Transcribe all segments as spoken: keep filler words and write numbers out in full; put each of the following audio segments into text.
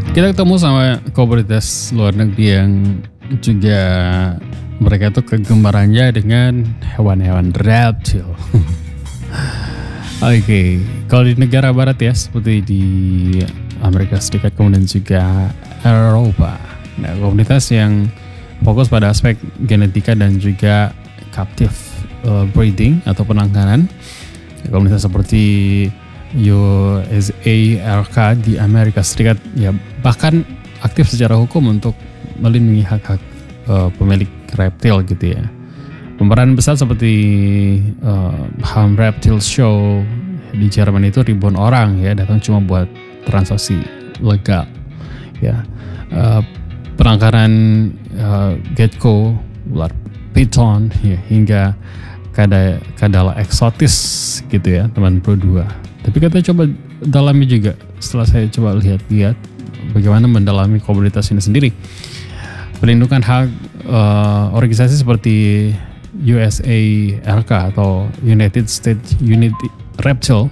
Kita ketemu sama komunitas luar negeri yang juga mereka tuh kegemarannya dengan hewan-hewan reptil. Oke, okay. Kalau di negara barat ya seperti di Amerika Serikat kemudian juga Eropa. Nah, komunitas yang fokus pada aspek genetika dan juga captive uh, breeding atau penangkaran. Komunitas seperti U S A R K di Amerika Serikat ya bahkan aktif secara hukum untuk melindungi hak-hak uh, pemilik reptil gitu ya. Pemeran besar seperti uh, Ham Reptile Show di Jerman itu ribuan orang ya datang cuma buat transaksi legal ya. Uh, penangkaran uh, gecko, ular piton ya, hingga kada kadala eksotis gitu ya teman Pro dua. Tapi kita coba dalami juga setelah saya coba lihat-lihat bagaimana mendalami komunitas ini sendiri. Perlindungan hak uh, organisasi seperti U S A R K atau United States Unity Reptile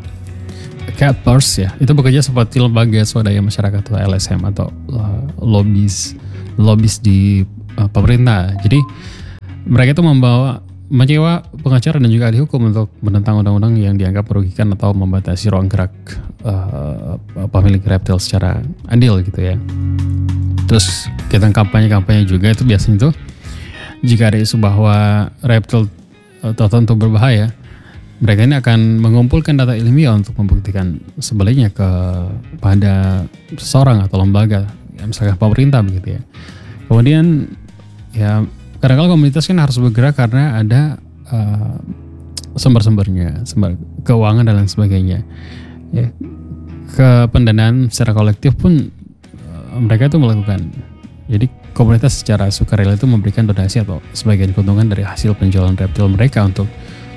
Cappers ya, itu bekerja seperti lembaga swadaya masyarakat atau L S M atau uh, lobis lobis di uh, pemerintah. Jadi mereka itu membawa menyewa pengacara dan juga ahli hukum untuk menentang undang-undang yang dianggap merugikan atau membatasi ruang gerak uh, pemilik reptil secara adil gitu ya. Terus kita kampanye-kampanye juga itu biasanya tuh jika ada isu bahwa reptil tertentu berbahaya, mereka ini akan mengumpulkan data ilmiah untuk membuktikan sebaliknya kepada seseorang atau lembaga, ya misalkan pemerintah begitu ya. Kemudian ya kadang-kadang komunitas kan harus bergerak karena ada uh, sumber-sumbernya, sumber keuangan dan lain sebagainya. Ya, kependanaan secara kolektif pun uh, mereka itu melakukan. Jadi komunitas secara sukarela itu memberikan donasi atau sebagian keuntungan dari hasil penjualan reptil mereka untuk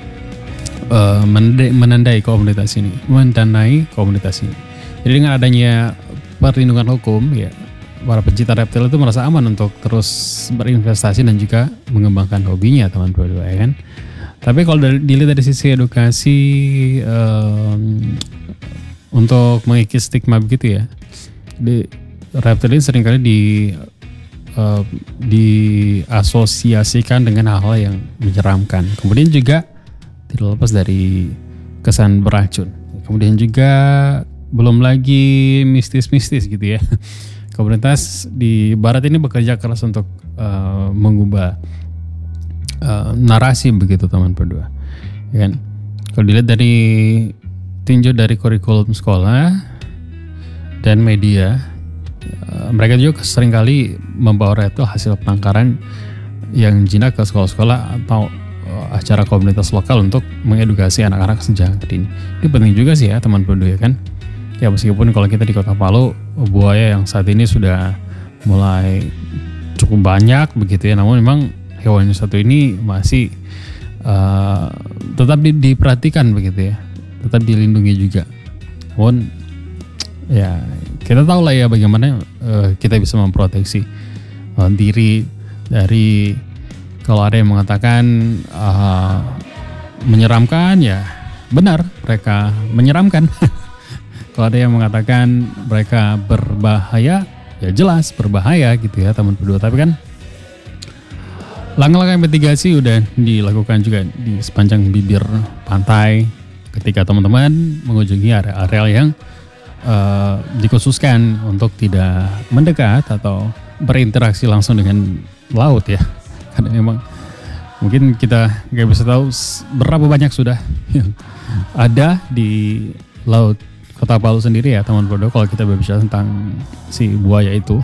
uh, menandai, menandai komunitas ini, mendanai komunitas ini. Jadi dengan adanya perlindungan hukum, ya para pencinta reptil itu merasa aman untuk terus berinvestasi dan juga mengembangkan hobinya teman berdua ya kan. Tapi kalau dari, dilihat dari sisi edukasi um, untuk mengikis stigma begitu ya, di reptil ini seringkali di uh, diasosiasikan dengan hal-hal yang menyeramkan. Kemudian juga tidak lepas dari kesan beracun. Kemudian juga belum lagi mistis-mistis gitu ya. Komunitas di barat ini bekerja keras untuk uh, mengubah uh, narasi begitu teman berdua, ya kan? Kalau dilihat dari tinjau dari kurikulum sekolah dan media, uh, mereka juga seringkali membawa reptil hasil penangkaran yang jinak ke sekolah-sekolah atau uh, acara komunitas lokal untuk mengedukasi anak-anak sejak dini. Ini penting juga sih ya teman berdua ya kan? Ya meskipun kalau kita di Kota Palu buaya yang saat ini sudah mulai cukup banyak begitu ya, namun memang hewan yang satu ini masih uh, tetap di, diperhatikan begitu ya, tetap dilindungi juga. Namun ya kita tahu lah ya bagaimana uh, kita bisa memproteksi uh, diri dari kalau ada yang mengatakan uh, menyeramkan ya benar mereka menyeramkan. Kalau ada yang mengatakan mereka berbahaya, ya jelas berbahaya gitu ya teman berdua. Tapi kan langkah-langkah mitigasi udah dilakukan juga di sepanjang bibir pantai ketika teman-teman mengunjungi area-area yang uh, dikhususkan untuk tidak mendekat atau berinteraksi langsung dengan laut ya. Karena memang mungkin kita nggak bisa tahu berapa banyak sudah yang ada di laut Kota Palu sendiri ya teman berdua kalau kita berbicara tentang si buaya itu.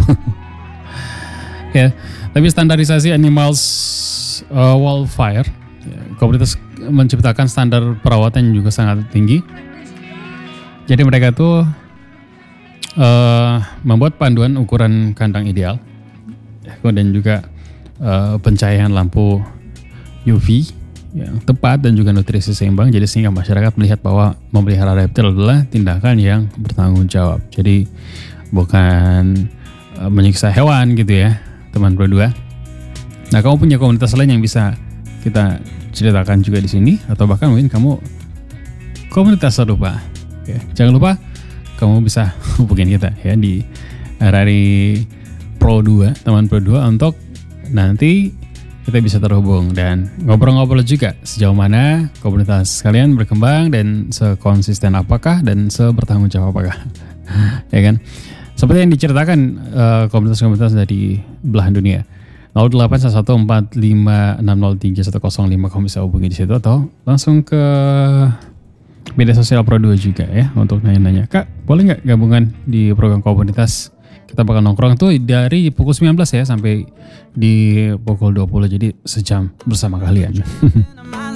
Ya, tapi standarisasi animals uh, welfare, ya, komunitas menciptakan standar perawatan yang juga sangat tinggi. Jadi mereka tuh uh, membuat panduan ukuran kandang ideal, dan juga uh, pencahayaan lampu U V yang tepat dan juga nutrisi seimbang, jadi sehingga masyarakat melihat bahwa memelihara reptil adalah tindakan yang bertanggung jawab. Jadi bukan uh, menyiksa hewan gitu ya teman berdua. Nah, kamu punya komunitas lain yang bisa kita ceritakan juga di sini, atau bahkan mungkin kamu komunitas serupa ya, jangan lupa kamu bisa hubungin kita ya di dari Pro dua, teman Pro dua untuk nanti kita bisa terhubung dan ngobrol-ngobrol juga sejauh mana komunitas kalian berkembang dan sekonsisten apakah dan sebertanggung jawab apakah. Ya kan? Seperti yang diceritakan uh, komunitas-komunitas dari belahan dunia. nol delapan satu satu empat lima enam nol tiga satu nol lima kamu bisa hubungi di situ atau langsung ke media sosial Pro dua juga ya untuk nanya-nanya. Kak, boleh nggak gabungan di program komunitas? Kita bakal nongkrong tuh dari pukul sembilan belas ya sampai di pukul dua puluh, jadi sejam bersama kalian.